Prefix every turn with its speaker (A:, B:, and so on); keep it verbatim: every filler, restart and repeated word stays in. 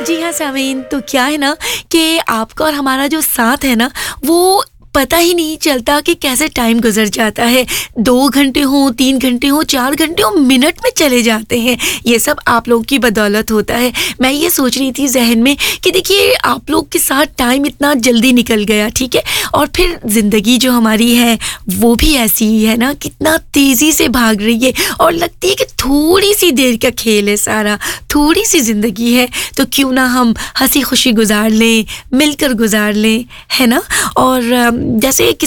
A: जी हाँ, सामीन, तो क्या है ना कि आपका और हमारा जो साथ है ना, वो पता ही नहीं चलता कि कैसे टाइम गुज़र जाता है। दो घंटे हों, तीन घंटे हों, चार घंटे हों, मिनट में चले जाते हैं। ये सब आप लोगों की बदौलत होता है। मैं ये सोच रही थी ज़हन में कि देखिए आप लोग के साथ टाइम इतना जल्दी निकल गया, ठीक है? और फिर ज़िंदगी जो हमारी है, वो भी ऐसी ही है ना, कितना तेज़ी से भाग रही है और लगती है कि थोड़ी-सी देर का खेल है सारा, थोड़ी-सी ज़िंदगी है, तो क्यों ना हम हँसी-खुशी गुज़ार लें, मिलकर गुज़ार लें, है ना? और अम, जैसे